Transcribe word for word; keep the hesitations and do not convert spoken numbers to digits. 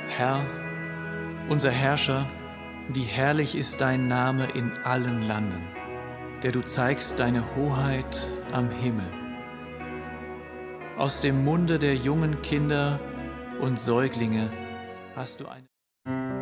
Herr, unser Herrscher, wie herrlich ist dein Name in allen Landen, der du zeigst deine Hoheit am Himmel. Aus dem Munde der jungen Kinder und Säuglinge hast du eine